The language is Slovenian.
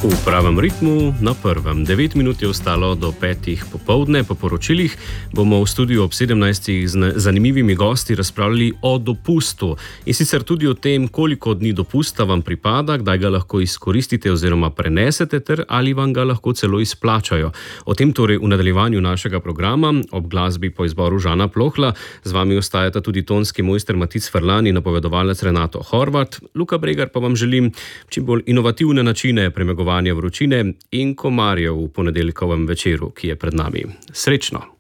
V pravem ritmu na prvem. 9 minut je ostalo do 5. popoldne. Po poročilih bomo v studiu ob 17. z zanimivimi gosti razpravljali o dopustu. In sicer tudi o tem, koliko dni dopusta vam pripada, kdaj ga lahko izkoristite oziroma prenesete ter ali vam ga lahko celo izplačajo. O tem torej v nadaljevanju našega programa ob glasbi po izboru Žana Plohla. Z vami ostajata tudi tonski mojster Matic Ferlan in napovedovalec Renato Horvat. Luka Bregar pa vam želim čim bolj inovativne načine premagovanja vročine in komarjev v ponedeljkovem večeru, ki je pred nami. Srečno!